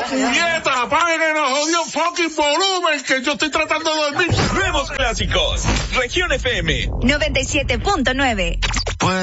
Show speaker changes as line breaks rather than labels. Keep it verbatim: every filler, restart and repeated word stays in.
¡Puñeta! ¡Apaguen el jodido fucking volumen! Que yo estoy tratando de dormir.
Nuevos clásicos. Región F M
noventa y siete punto nueve.